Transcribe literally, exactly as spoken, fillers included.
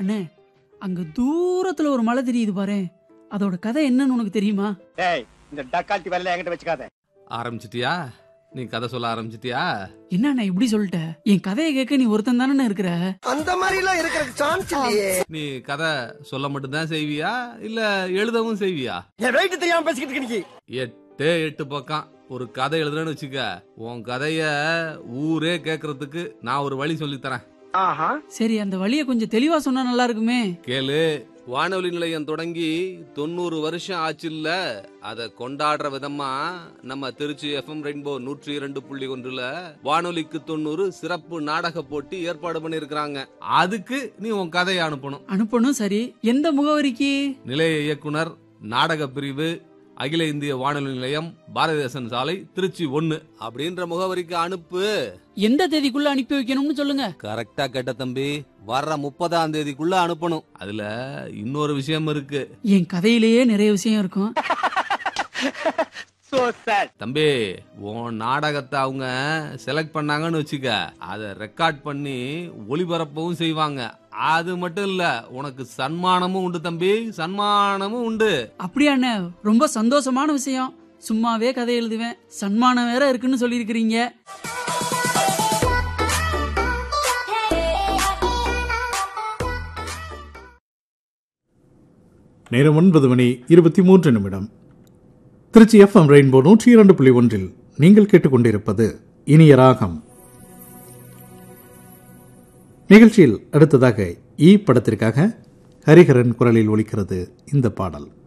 அண்ணே, அங்க தூரத்துல ஒரு மலை தெரியுது பாரு, அதோட கதை என்னன்னு உனக்கு தெரியுமா? டேய், இந்த டக்கால்ட்டி வேலைய என்கிட்ட வெச்சுக்காத. ஆரம்பிச்சிட்டியா? நீ கதை சொல்ல ஆரம்பிச்சிட்டியா? என்ன இப்படி சொல்லிட்ட? என் கதையை கேட்க நீ ஒருத்தன் தானே இருக்கிற. அந்த மாதிரி எல்லாம் இருக்கிறதுக்கு சான்ஸ் இல்லையே. நீ கதை சொல்ல மட்டும் தான் செய்வியா இல்ல எழுதவும் செய்வியா? என் வெயிட் தெரியாம பேசிக்கிட்டு இருக்க நீ. எட்டு எட்டு பக்கம் ஒரு கதை எழுதுறேன்னு வச்சுக்க, உன் கதைய ஊரே கேக்குறதுக்கு நான் ஒரு வழி சொல்லி தரேன். ஆஹா. சரி, அந்த வழியை கொஞ்சம் தெளிவா சொன்னா நல்லா இருக்குமே. கேளு. வானொலி நிலையம் தொடங்கி தொண்ணூறு வருஷம் ஆச்சுல்ல, அத கொண்டாடுற விதமா நம்ம திருச்சி எஃப்எம் ரெயின்போ நூற்றி இரண்டு புள்ளி ஒன்றுல வானொலிக்கு தொண்ணூறு சிறப்பு நாடக போட்டி ஏற்பாடு பண்ணிருக்காங்க. அதுக்கு நீ உன் கதையை அனுப்பணும். அனுப்பணும். சரி, எந்த முகவரிக்கு? நிலைய இயக்குனர், நாடக பிரிவு, அகில இந்திய வானொலி நிலையம், பாரதிதாசன் சாலை, திருச்சி ஒன்னு அப்படின்ற முகவரிக்கு அனுப்பு. எந்த தேதிக்குள்ள அனுப்பி வைக்கணும்னு சொல்லுங்க. கரெக்டா கேட்ட தம்பி. வர்ற முப்பதாம் தேதிக்குள்ள அனுப்பணும். அதுல இன்னொரு விஷயம் இருக்கு. என் கதையிலேயே நிறைய விஷயம் இருக்கும். தம்பி, உன் நாடகத்தை அவங்க செலக்ட் பண்ணாங்கன்னு வச்சுக்க, அதை ரெக்கார்ட் பண்ணி ஒளிபரப்பவும் செய்வாங்க. அது மட்டும் இல்ல, உனக்கு சன்மானமும் உண்டு தம்பி, சன்மானமும் உண்டு. அப்படியாண்ணே, ரொம்ப சந்தோஷமான விஷயம். சும்மாவே கதை எழுதுவேன், சன்மானம் வேற இருக்குன்னு சொல்லியிருக்கிறீங்க. நேரம் ஒன்பது மணி இருபத்தி மூன்று நிமிடம். திருச்சி எஃப்எம் ரெயின்போ நூற்றி இரண்டு புள்ளி ஒன்றில் நீங்கள் கேட்டுக்கொண்டிருப்பது இனிய ராகம். நிகழ்ச்சியில் அடுத்ததாக ஈ படத்திற்காக ஹரிஹரன் குரலில் ஒலிக்கிறது இந்த பாடல்.